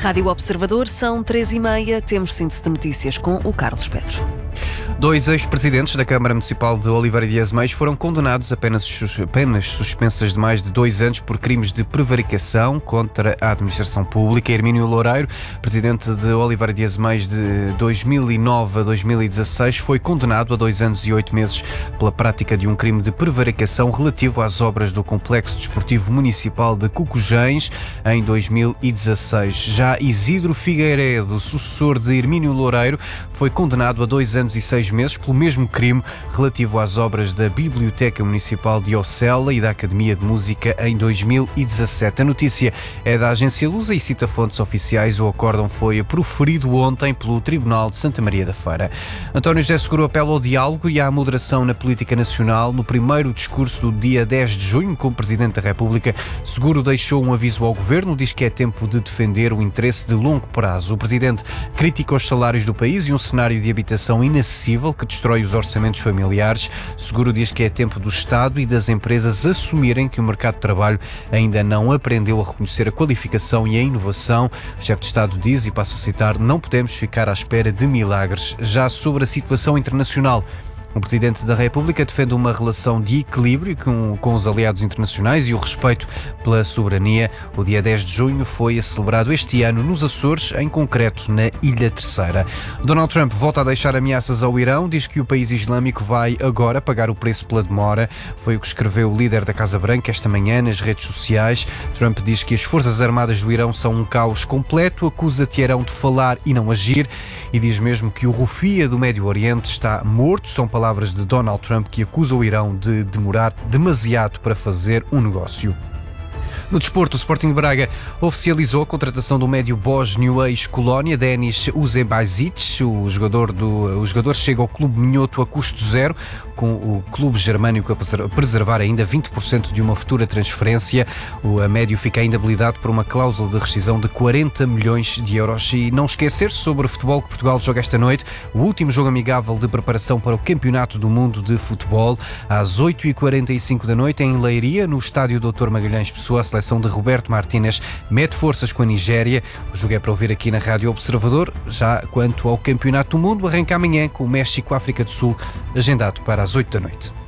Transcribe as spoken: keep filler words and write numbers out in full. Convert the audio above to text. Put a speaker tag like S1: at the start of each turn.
S1: Rádio Observador, são três e meia, temos síntese de notícias com o Carlos Pedro.
S2: Dois ex-presidentes da Câmara Municipal de Oliveira de Azeméis foram condenados a penas, penas suspensas de mais de dois anos por crimes de prevaricação contra a administração pública. Hermínio Loureiro, presidente de Oliveira de Azeméis de dois mil e nove a dois mil e dezasseis, foi condenado a dois anos e oito meses pela prática de um crime de prevaricação relativo às obras do Complexo Desportivo Municipal de Cucujães em dois mil e dezasseis. Já Isidro Figueiredo, sucessor de Hermínio Loureiro, foi condenado a dois anos e seis meses pelo mesmo crime relativo às obras da Biblioteca Municipal de Ocela e da Academia de Música em dois mil e dezassete. A notícia é da agência Lusa e cita fontes oficiais. O acórdão foi proferido ontem pelo Tribunal de Santa Maria da Feira. António José Seguro apela ao diálogo e à moderação na política nacional. No primeiro discurso do dia dez de junho, como Presidente da República, Seguro deixou um aviso ao Governo, diz que é tempo de defender o interesse de longo prazo. O Presidente critica os salários do país e um cenário de habitação inacessível que destrói os orçamentos familiares. Seguro diz que é tempo do Estado e das empresas assumirem que o mercado de trabalho ainda não aprendeu a reconhecer a qualificação e a inovação. O chefe de Estado diz, e passo a citar, não podemos ficar à espera de milagres. Já sobre a situação internacional, o Presidente da República defende uma relação de equilíbrio com, com os aliados internacionais e o respeito pela soberania. O dia dez de junho foi celebrado este ano nos Açores, em concreto na Ilha Terceira. Donald Trump volta a deixar ameaças ao Irão, diz que o país islâmico vai agora pagar o preço pela demora. Foi o que escreveu o líder da Casa Branca esta manhã nas redes sociais. Trump diz que as Forças Armadas do Irão são um caos completo, acusa Teherão de falar e não agir e diz mesmo que o Rufia do Médio Oriente está morto. São palavras Palavras de Donald Trump, que acusa o Irão de demorar demasiado para fazer um negócio. No desporto, o Sporting de Braga oficializou a contratação do médio bósnio ex-Colónia, Denis Uzebajsic. O jogador, do, o jogador chega ao clube minhoto a custo zero, com o clube germânico a preservar ainda vinte por cento de uma futura transferência. O médio fica ainda habilitado por uma cláusula de rescisão de quarenta milhões de euros. E não esquecer sobre o futebol que Portugal joga esta noite, o último jogo amigável de preparação para o Campeonato do Mundo de Futebol, às oito e quarenta e cinco da noite, em Leiria, no estádio doutor Magalhães Pessoa. A seleção de Roberto Martínez mete forças com a Nigéria. O jogo é para ouvir aqui na Rádio Observador. Já quanto ao Campeonato do Mundo, arranca amanhã com o México-África do Sul, agendado para as oito da noite.